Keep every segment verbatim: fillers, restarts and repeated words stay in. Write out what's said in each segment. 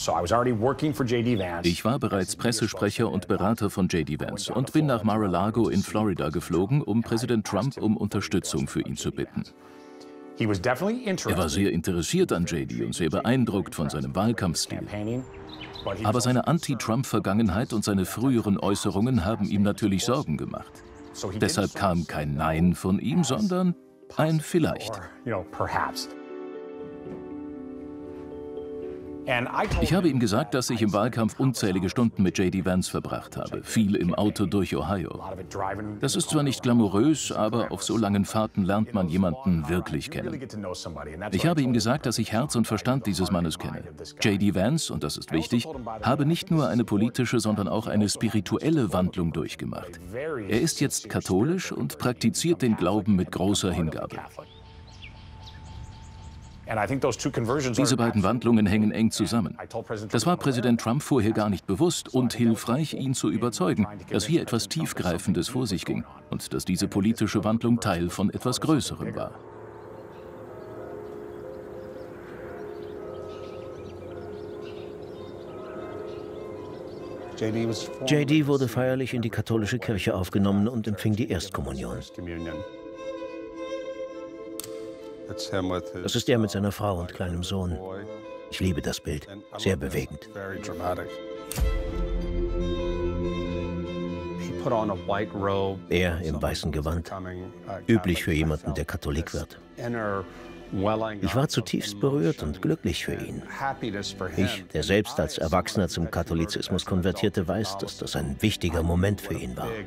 Ich war bereits Pressesprecher und Berater von J D Vance und bin nach Mar-a-Lago in Florida geflogen, um Präsident Trump um Unterstützung für ihn zu bitten. Er war sehr interessiert an J D und sehr beeindruckt von seinem Wahlkampfstil. Aber seine Anti-Trump-Vergangenheit und seine früheren Äußerungen haben ihm natürlich Sorgen gemacht. Deshalb kam kein Nein von ihm, sondern ein Vielleicht. Ich habe ihm gesagt, dass ich im Wahlkampf unzählige Stunden mit J D Vance verbracht habe, viel im Auto durch Ohio. Das ist zwar nicht glamourös, aber auf so langen Fahrten lernt man jemanden wirklich kennen. Ich habe ihm gesagt, dass ich Herz und Verstand dieses Mannes kenne. J D Vance, und das ist wichtig, habe nicht nur eine politische, sondern auch eine spirituelle Wandlung durchgemacht. Er ist jetzt katholisch und praktiziert den Glauben mit großer Hingabe. Diese beiden Wandlungen hängen eng zusammen. Das war Präsident Trump vorher gar nicht bewusst und hilfreich, ihn zu überzeugen, dass hier etwas Tiefgreifendes vor sich ging und dass diese politische Wandlung Teil von etwas Größerem war. J D wurde feierlich in die katholische Kirche aufgenommen und empfing die Erstkommunion. Das ist er mit seiner Frau und kleinem Sohn. Ich liebe das Bild. Sehr bewegend. Er im weißen Gewand. Üblich für jemanden, der Katholik wird. Ich war zutiefst berührt und glücklich für ihn. Ich, der selbst als Erwachsener zum Katholizismus konvertierte, weiß, dass das ein wichtiger Moment für ihn war.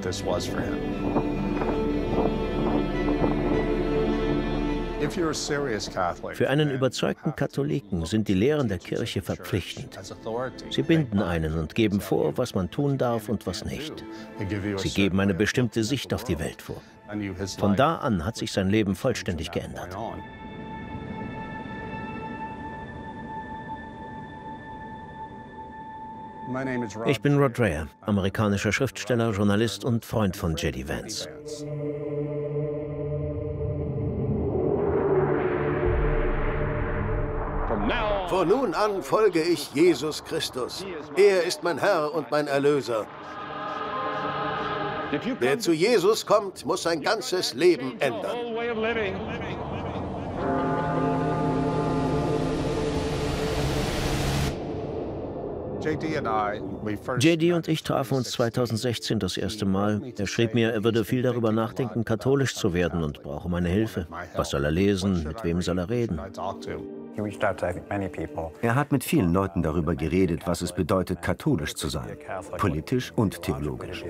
Für einen überzeugten Katholiken sind die Lehren der Kirche verpflichtend. Sie binden einen und geben vor, was man tun darf und was nicht. Sie geben eine bestimmte Sicht auf die Welt vor. Von da an hat sich sein Leben vollständig geändert. Ich bin Rod Dreher, amerikanischer Schriftsteller, Journalist und Freund von J D Vance. Von nun an folge ich Jesus Christus. Er ist mein Herr und mein Erlöser. Wer zu Jesus kommt, muss sein ganzes Leben ändern. J D und ich trafen uns zweitausendsechzehn das erste Mal. Er schrieb mir, er würde viel darüber nachdenken, katholisch zu werden und brauche meine Hilfe. Was soll er lesen? Mit wem soll er reden? Er hat mit vielen Leuten darüber geredet, was es bedeutet, katholisch zu sein, politisch und theologisch.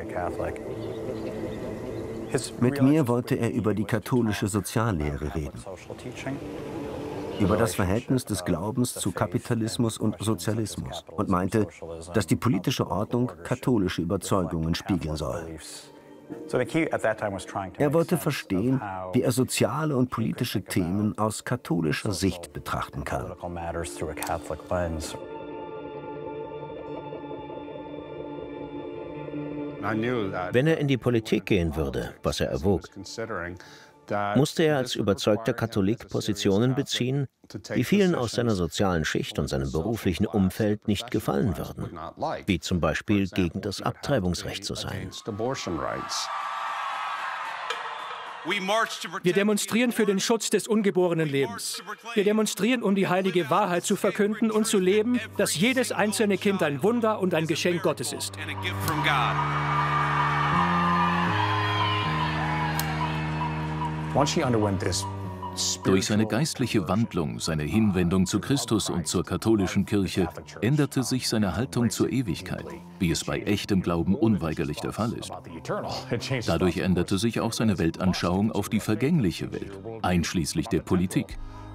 Mit mir wollte er über die katholische Soziallehre reden, über das Verhältnis des Glaubens zu Kapitalismus und Sozialismus und meinte, dass die politische Ordnung katholische Überzeugungen spiegeln soll. Er wollte verstehen, wie er soziale und politische Themen aus katholischer Sicht betrachten kann. Wenn er in die Politik gehen würde, was er erwog, musste er als überzeugter Katholik Positionen beziehen, die vielen aus seiner sozialen Schicht und seinem beruflichen Umfeld nicht gefallen würden, wie zum Beispiel gegen das Abtreibungsrecht zu sein. Wir demonstrieren für den Schutz des ungeborenen Lebens. Wir demonstrieren, um die heilige Wahrheit zu verkünden und zu leben, dass jedes einzelne Kind ein Wunder und ein Geschenk Gottes ist. Durch seine geistliche Wandlung, seine Hinwendung zu Christus und zur katholischen Kirche änderte sich seine Haltung zur Ewigkeit, wie es bei echtem Glauben unweigerlich der Fall ist. Dadurch änderte sich auch seine Weltanschauung auf die vergängliche Welt, einschließlich der Politik.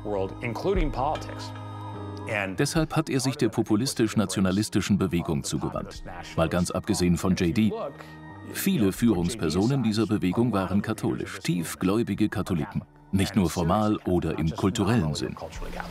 Deshalb hat er sich der populistisch-nationalistischen Bewegung zugewandt, mal ganz abgesehen von J D. Viele Führungspersonen dieser Bewegung waren katholisch, tiefgläubige Katholiken. Nicht nur formal oder im kulturellen Sinn.